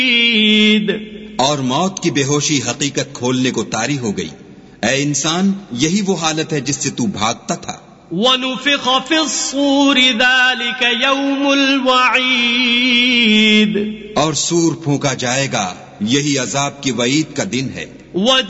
और मौत की बेहोशी हकीकत खोलने को तारी हो गई। ऐ इंसान, यही वो हालत है जिससे तू भागता था। वनुफ़िख़ फ़िस्सूरि ज़ालिक यौमुल वईद, और सूर फूंका जाएगा, यही अजाब की वईद का दिन है।